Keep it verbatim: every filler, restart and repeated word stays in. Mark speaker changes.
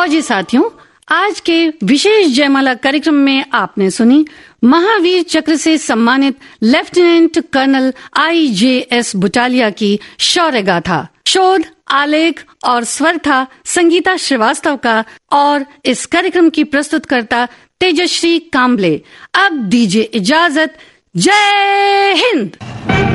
Speaker 1: फौजी साथियों, आज के विशेष जयमाला कार्यक्रम में आपने सुनी महावीर चक्र से सम्मानित लेफ्टिनेंट कर्नल आई जे एस बुटालिया की शौर्य गाथा। शोध, आलेख और स्वर था संगीता श्रीवास्तव का और इस कार्यक्रम की प्रस्तुतकर्ता तेजश्री काम्बले। अब दीजिए इजाजत। जय हिंद।